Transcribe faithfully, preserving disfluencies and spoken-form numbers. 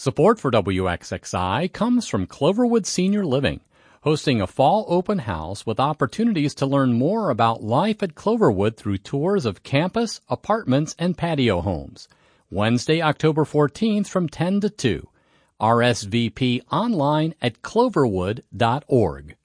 Support for W X X I comes from Cloverwood Senior Living, hosting a fall open house with opportunities to learn more about life at Cloverwood through tours of campus, apartments, and patio homes. Wednesday, October fourteenth from ten to two. R S V P online at cloverwood dot org.